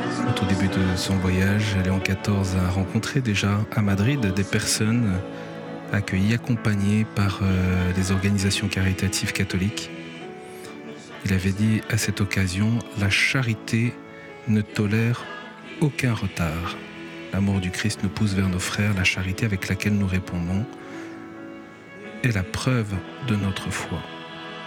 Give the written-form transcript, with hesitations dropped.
Au tout début de son voyage, Léon XIV a rencontré déjà à Madrid des personnes accueillies, accompagnées par les organisations caritatives catholiques. Il avait dit à cette occasion: la charité ne tolère aucun retard. L'amour du Christ nous pousse vers nos frères. La charité avec laquelle nous répondons est la preuve de notre foi.